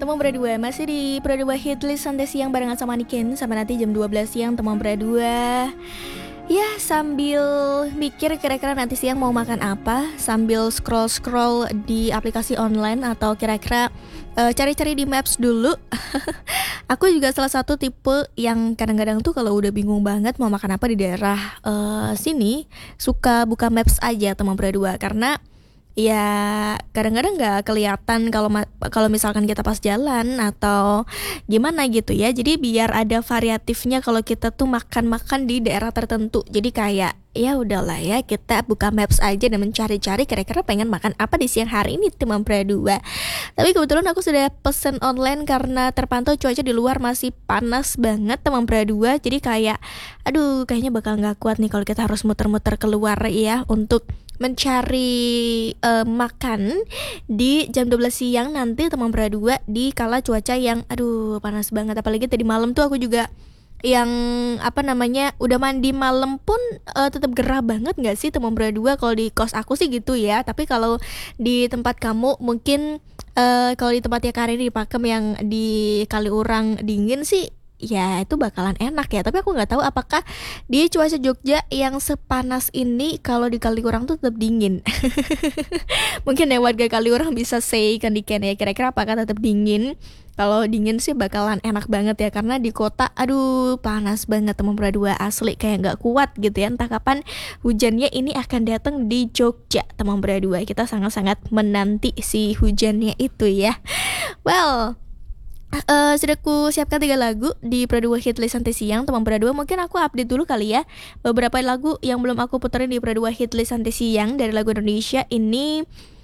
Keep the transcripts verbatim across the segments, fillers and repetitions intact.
Teman Berdua, masih di Berdua Hitlist santai siang barengan sama Niken. Sampai nanti jam dua belas siang Teman Berdua. Ya, sambil mikir kira-kira nanti siang mau makan apa, sambil scroll-scroll di aplikasi online, atau kira-kira uh, cari-cari di Maps dulu. Aku juga salah satu tipe yang kadang-kadang tuh kalau udah bingung banget mau makan apa di daerah uh, sini, suka buka Maps aja Teman Berdua. Karena ya kadang-kadang nggak kelihatan kalau ma- kalau misalkan kita pas jalan atau gimana gitu ya. Jadi biar ada variatifnya kalau kita tuh makan-makan di daerah tertentu. Jadi kayak ya udahlah ya, kita buka Maps aja dan mencari-cari kira-kira pengen makan apa di siang hari ini Teman Berdua. Tapi kebetulan aku sudah pesen online karena terpantau cuaca di luar masih panas banget Teman Berdua. Jadi kayak aduh, kayaknya bakal nggak kuat nih kalau kita harus muter-muter keluar ya untuk mencari uh, makan di jam dua belas siang nanti Teman Berdua, di kala cuaca yang aduh panas banget. Apalagi tadi malam tuh aku juga yang apa namanya udah mandi malam pun uh, tetap gerah banget nggak sih Teman Berdua? Kalau di kos aku sih gitu ya, tapi kalau di tempat kamu mungkin uh, kalau di tempatnya Karin di Pakem yang di Kaliurang dingin sih ya itu bakalan enak ya. Tapi aku nggak tahu apakah di cuaca Jogja yang sepanas ini kalau di Kaliurang tuh tetap dingin. Mungkin ya warga Kaliurang bisa say kan di Ken ya, kira-kira apakah tetap dingin. Kalau dingin sih bakalan enak banget ya, karena di kota aduh panas banget Teman Berdua, asli kayak nggak kuat gitu ya. Entah kapan hujannya ini akan datang di Jogja Teman Berdua. Kita sangat-sangat menanti si hujannya itu ya. Well, Uh, sudah aku siapkan tiga lagu di Berdua Hitlist santai siang Teman Berdua. Mungkin aku update dulu kali ya beberapa lagu yang belum aku puterin di Berdua Hitlist santai siang dari lagu Indonesia ini.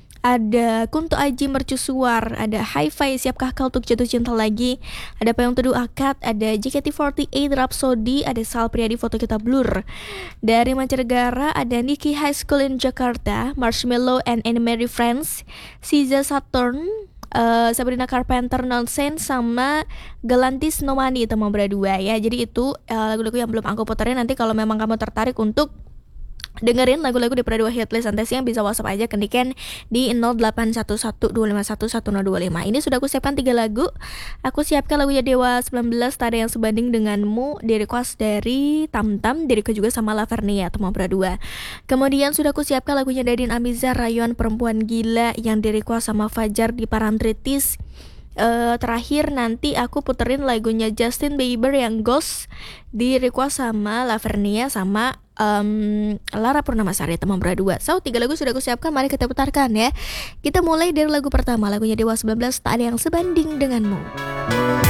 Ada Kunto Aji Mercusuar, ada Hi-Fi Siapkah Kau Untuk Jatuh Cinta Lagi, ada Payung Teduh Akad, ada J K T empat delapan Rhapsody, ada Sal Priadi Foto Kita Blur. Dari mancanegara ada Nikki High School in Jakarta, Marshmello and Animary Friends, Siza Saturn, Uh, Sabrina Carpenter Nonsense, sama Galantis No Money Teman Berdua ya. Jadi itu uh, lagu-lagu yang belum aku puterin. Nanti kalau memang kamu tertarik untuk dengerin lagu-lagu di Berdua Hitlist santai siang, bisa WhatsApp aja ke Niken di nol delapan satu satu dua lima satu satu nol dua lima. Ini sudah aku siapkan tiga lagu. Aku siapkan lagunya Dewa sembilan belas, Tak Ada Yang Sebanding Denganmu, di request dari Tamtam, di request juga sama Lavernia Teman Berdua. Kemudian sudah aku siapkan lagunya Didin Amizar, Rayuan Perempuan Gila, yang di request sama Fajar di Parantritis. Uh, terakhir nanti aku puterin lagunya Justin Bieber yang Ghost, di request sama Lavernia sama um, Lara Purnamasari Teman Berdua. So, tiga lagu sudah aku siapkan, mari kita putarkan ya. Kita mulai dari lagu pertama, lagunya Dewa sembilan belas, Tak Ada Yang Sebanding Denganmu.